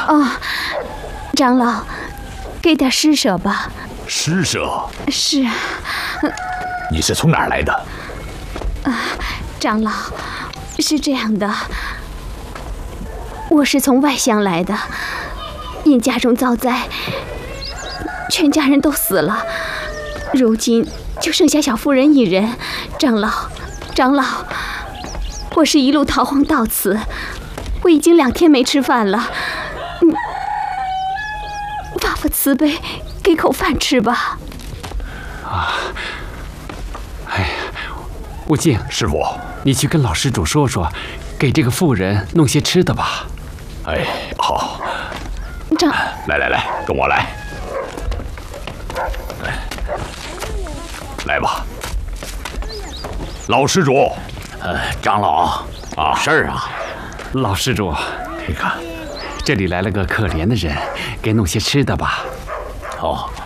哦，长老，给点施舍吧。 施舍？ 是。 你是从哪儿来的？ 长老，是这样的，我是从外乡来的，因家中遭灾，全家人都死了，如今就剩下小妇人一人。长老，我是一路逃荒到此，我已经2天没吃饭了，发慈悲，给口饭吃吧。 哎呀，悟净师傅， 你去跟老施主说说，给这个妇人弄些吃的吧。 哎，好。来，跟我来。来吧，老施主。 长老，有事儿啊？ 老施主， 你看， 这里来了个可怜的人，给弄些吃的吧。 哦，